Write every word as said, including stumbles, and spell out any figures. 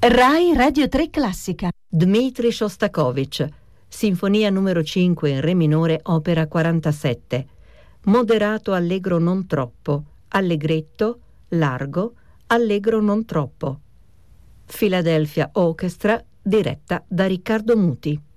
Rai Radio tre Classica. Dmitri Shostakovich, Sinfonia numero cinque in Re minore, opera quarantasette. Moderato allegro non troppo, allegretto, largo, allegro non troppo. Philadelphia Orchestra, diretta da Riccardo Muti.